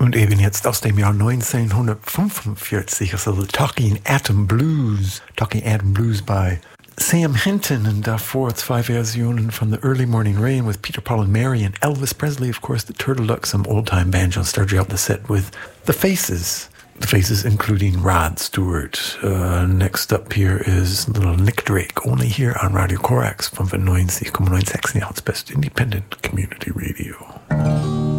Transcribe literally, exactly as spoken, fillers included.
Und eben jetzt aus dem Jahr neunzehnhundertfünfundvierzig, also The Talking Atom Blues, Talking Atom Blues by Sam Hinton, und davor zwei Versionen von The Early Morning Rain with Peter, Paul and Mary, and Elvis Presley, of course, the Turtle Duck, some old-time banjo. Started out the set with The Faces. The Faces including Rod Stewart. Uh, next up here is little Nick Drake, only here on Radio Corax, fünfundneunzig Komma neun Sachsen, Best Independent Community Radio.